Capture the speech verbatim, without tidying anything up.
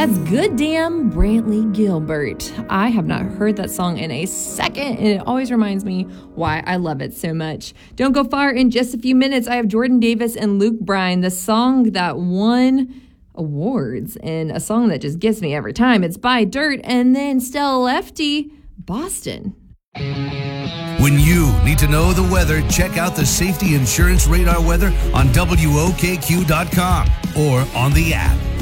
That's Good Damn Brantley Gilbert. I have not heard that song in a second, and it always reminds me why I love it so much. Don't go far. In just a few minutes, I have Jordan Davis and Luke Bryan, the song that won awards and a song that just gets me every time. It's By Dirt, and then Stella Lefty, Boston. When you need to know the weather, check out the Safety Insurance Radar weather on W O K Q dot com or on the app.